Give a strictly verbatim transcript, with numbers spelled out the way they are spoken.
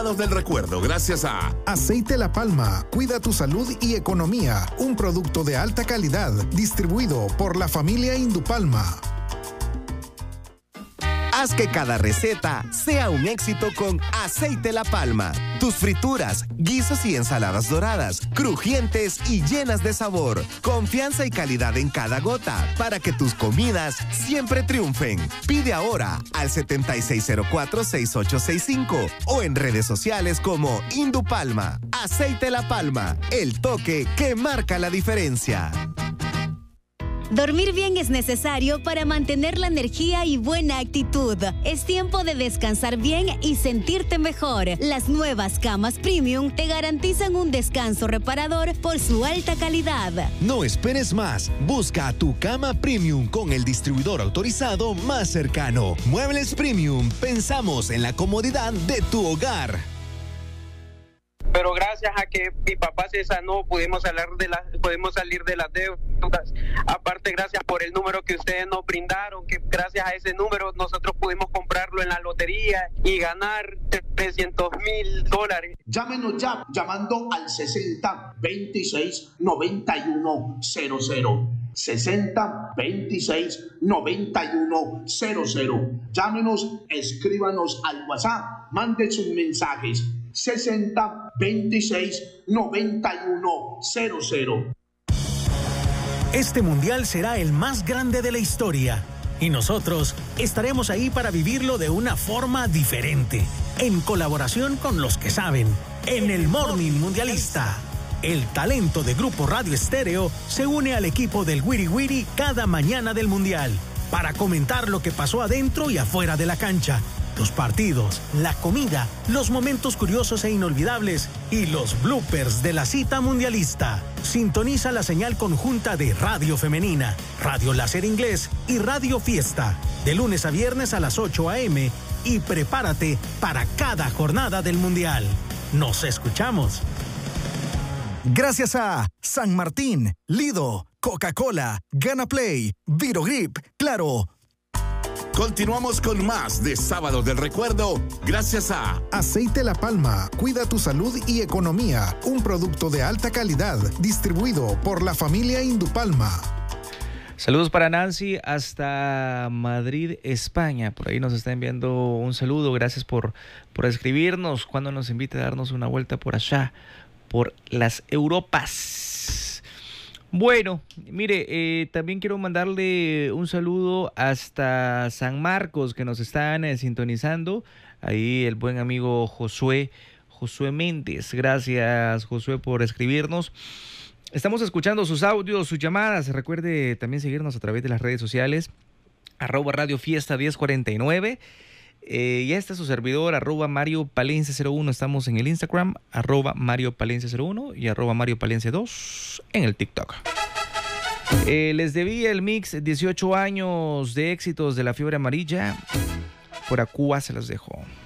Del recuerdo, gracias a Aceite La Palma, cuida tu salud y economía, un producto de alta calidad, distribuido por la familia Indupalma. Haz que cada receta sea un éxito con Aceite La Palma. Tus frituras, guisos y ensaladas doradas, crujientes y llenas de sabor. Confianza y calidad en cada gota para que tus comidas siempre triunfen. Pide ahora al siete seis cero cuatro, seis ocho seis cinco o en redes sociales como Indupalma. Aceite La Palma, el toque que marca la diferencia. Dormir bien es necesario para mantener la energía y buena actitud. Es tiempo de descansar bien y sentirte mejor. Las nuevas camas Premium te garantizan un descanso reparador por su alta calidad. No esperes más. Busca tu cama Premium con el distribuidor autorizado más cercano. Muebles Premium. Pensamos en la comodidad de tu hogar. Pero gracias a que mi papá se sanó, pudimos salir de las, podemos salir de las deudas. Aparte, gracias por el número que ustedes nos brindaron, que gracias a ese número nosotros pudimos comprarlo en la lotería y ganar trescientos mil dólares. Llámenos ya, llamando al sesenta, veintiséis, noventa y uno, cero cero. sesenta, veintiséis, noventa y uno, cero cero. Llámenos, escríbanos al WhatsApp, mande sus mensajes. sesenta, veintiséis, noventa y uno, cero cero. Este mundial será el más grande de la historia y nosotros estaremos ahí para vivirlo de una forma diferente, en colaboración con los que saben, en el Morning Mundialista. El talento de Grupo Radio Estéreo se une al equipo del Wiri Wiri cada mañana del mundial para comentar lo que pasó adentro y afuera de la cancha, los partidos, la comida, los momentos curiosos e inolvidables y los bloopers de la cita mundialista. Sintoniza la señal conjunta de Radio Femenina, Radio Láser Inglés y Radio Fiesta, de lunes a viernes a las ocho a eme y prepárate para cada jornada del mundial. Nos escuchamos. Gracias a San Martín, Lido, Coca-Cola, Gana Play, Virogrip, Claro. Continuamos con más de Sábados del Recuerdo, gracias a Aceite La Palma, cuida tu salud y economía, un producto de alta calidad, distribuido por la familia Indupalma. Saludos para Nancy hasta Madrid, España. Por ahí nos está enviando un saludo. Gracias por, por escribirnos. Cuando nos invite a darnos una vuelta por allá, por las Europas. Bueno, mire, eh, también quiero mandarle un saludo hasta San Marcos, que nos están eh, sintonizando. Ahí el buen amigo Josué, Josué Méndez. Gracias, Josué, por escribirnos. Estamos escuchando sus audios, sus llamadas. Recuerde también seguirnos a través de las redes sociales, arroba Radio Fiesta diez cuarenta y nueve. Eh, ya está su servidor, arroba Mario Palencia cero uno. Estamos en el Instagram, arroba Mario Palencia cero uno y arroba Mario Palencia dos en el TikTok. Eh, les debía el mix dieciocho años de éxitos de La Fiebre Amarilla. Por Acuá se los dejo.